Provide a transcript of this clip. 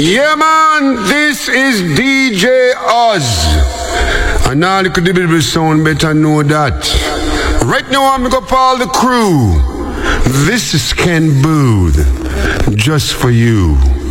Yeah, man, this is DJ Oz. And all the credible sound better know that. Right now, I'm going to call the crew. This is Ken Booth, just for you.